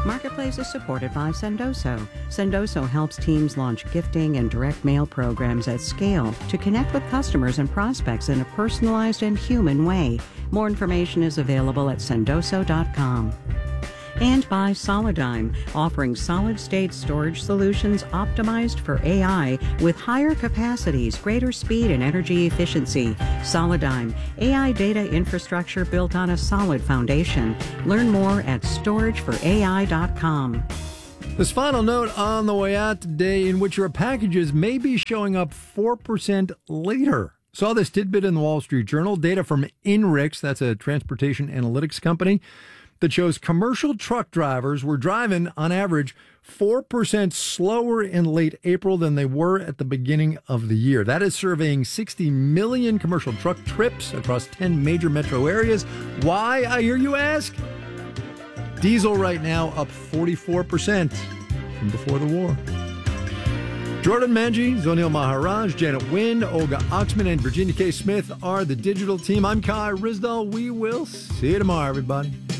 Marketplace is supported by Sendoso. Sendoso helps teams launch gifting and direct mail programs at scale to connect with customers and prospects in a personalized and human way. More information is available at sendoso.com. And by Solidigm, offering solid-state storage solutions optimized for AI with higher capacities, greater speed, and energy efficiency. Solidigm, AI data infrastructure built on a solid foundation. Learn more at storageforai.com. This final note on the way out today, in which your packages may be showing up 4% later. Saw this tidbit in the Wall Street Journal. Data from INRIX, that's a transportation analytics company, that shows commercial truck drivers were driving, on average, 4% slower in late April than they were at the beginning of the year. That is surveying 60 million commercial truck trips across 10 major metro areas. Why, I hear you ask? Diesel right now up 44% from before the war. Jordan Manji, Zonil Maharaj, Janet Wynn, Olga Oxman, and Virginia K. Smith are the digital team. I'm Kai Rizdal. We will see you tomorrow, everybody.